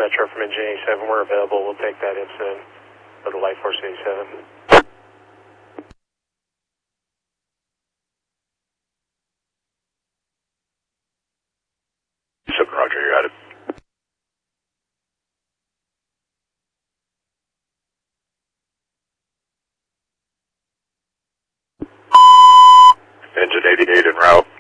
Metro from Engine 87. We're available. We'll take that incident. Go to Light Force 87. Roger, you got it. Engine 88 en route.